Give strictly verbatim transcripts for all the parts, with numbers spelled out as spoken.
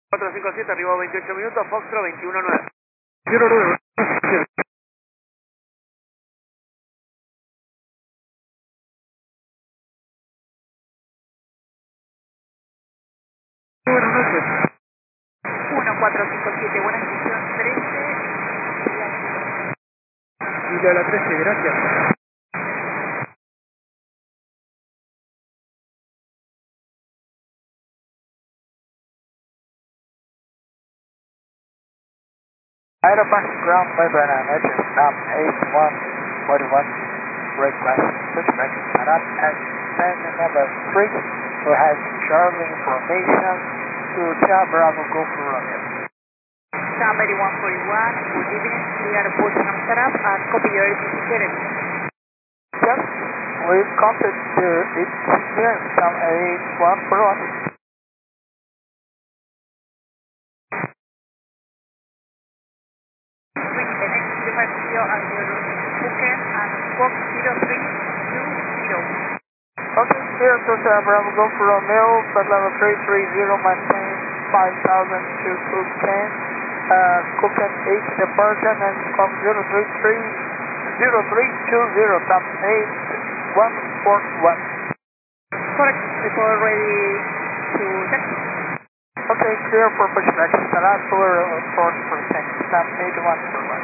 cuatro cinco siete, arriba veintiocho minutos, Foxtrot veintiuno nueve. cero nueve. Buenas noches. uno cuatro cinco siete, buena estación trece. Y de la trece, gracias. Aerobus ground level and engine stop eight one forty-one, request pushback cannot at station number three, who has Charlie information to Tia Bravo Go for Romeo. Number one forty-one, good evening, clear push from setup and copy your indicated. Yes, we copied the experience from eight one forty-one. Bring the next five zero and your booking and squawk zero three two zero. Okay, here to Tia Bravo Go for Romeo, flight level three three zero, maintain five thousand to Cook ten. Uh, Cooking eight departure and come zero three three zero three two zero, top eight one four one. Correct, report ready to text. Okay, clear for pushback. Salat for forty percent, top eight one four one.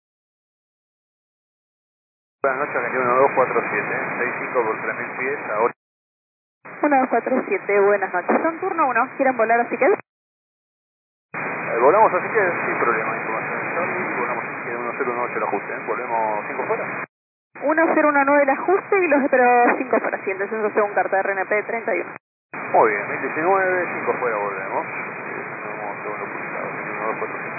Buenas noches, Argentina uno dos cuatro siete, seis cinco por tres mil pies, ahora. uno dos cuatro siete, buenas noches. Son turno uno, ¿quieren volar así que? Eh, volamos así que sin problema, información de Charlie, volamos así que uno cero uno ocho el ajuste, ¿eh? Volvemos cinco fuera. uno cero uno nueve el ajuste y los espero cinco para así, entonces eso según carta de R N P treinta y uno. Muy bien, mil diecinueve, cinco fuera volvemos. Eh, tenemos segundo publicado, uno dos cuatro siete.